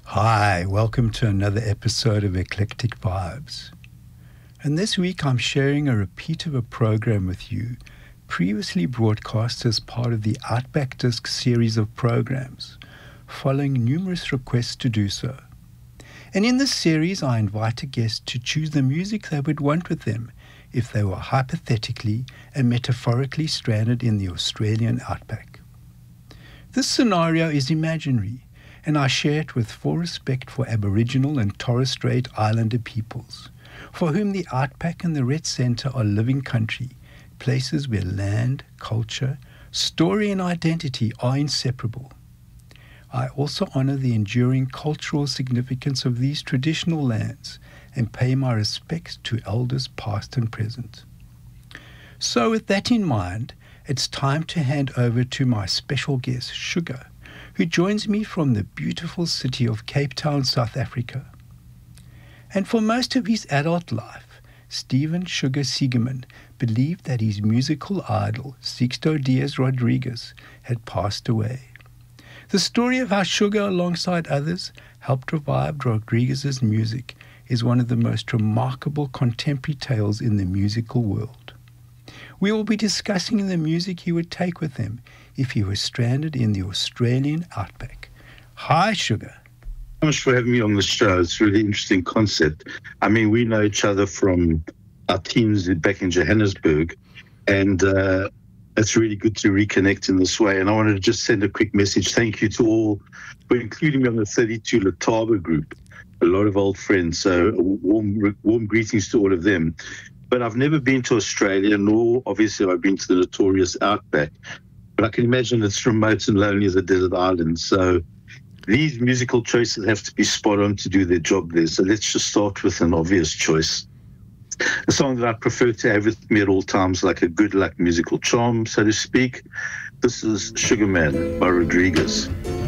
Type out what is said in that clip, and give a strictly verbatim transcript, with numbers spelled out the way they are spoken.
Hi, welcome to another episode of Eclectic Vibes. And this week I'm sharing a repeat of a program with you previously broadcast as part of the Outback Disc series of programs, following numerous requests to do so. And in this series I invite a guest to choose the music they would want with them if they were hypothetically and metaphorically stranded in the Australian outback. This scenario is imaginary, and I share it with full respect for Aboriginal and Torres Strait Islander peoples, for whom the outback and the Red Centre are living country, places where land, culture, story and identity are inseparable. I also honour the enduring cultural significance of these traditional lands and pay my respects to elders past and present. So with that in mind, it's time to hand over to my special guest, Sugar, who joins me from the beautiful city of Cape Town, South Africa. And for most of his adult life, Stephen Sugar Siegerman believed that his musical idol, Sixto Diaz Rodriguez, had passed away. The story of how Sugar, alongside others, helped revive Rodriguez's music is one of the most remarkable contemporary tales in the musical world. We will be discussing the music he would take with him if he was stranded in the Australian outback. Hi, Sugar. So much for having me on the show. It's a really interesting concept. I mean, we know each other from our teams back in Johannesburg, and uh, it's really good to reconnect in this way. And I wanted to just send a quick message. Thank you to all for including me on the thirty-two Letaba group. A lot of old friends, so warm, warm greetings to all of them. But I've never been to Australia, nor obviously have I been to the notorious outback. But I can imagine it's remote and lonely as a desert island. So these musical choices have to be spot on to do their job there. So let's just start with an obvious choice. A song that I prefer to have with me at all times, like a good luck musical charm, so to speak. This is Sugar Man by Rodriguez.